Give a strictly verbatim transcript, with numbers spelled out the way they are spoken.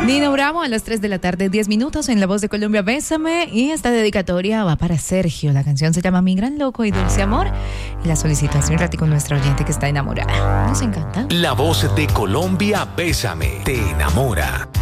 Nino Bravo a las tres de la tarde, diez minutos en La Voz de Colombia, Bésame. Y esta dedicatoria va para Sergio. La canción se llama Mi Gran Loco y Dulce Amor. Y la solicito hace un ratico nuestra oyente que está enamorada. Nos encanta. La Voz de Colombia, Bésame, te enamora.